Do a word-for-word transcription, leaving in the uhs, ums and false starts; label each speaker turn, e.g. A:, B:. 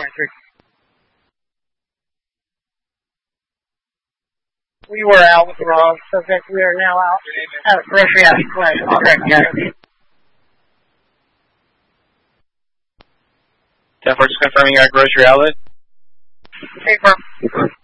A: twenty-three. We were out with the wrong subject. We are now out at a grocery outlet. Correct, yeah.
B: ten four, just confirming you're at grocery outlet.
A: Paper.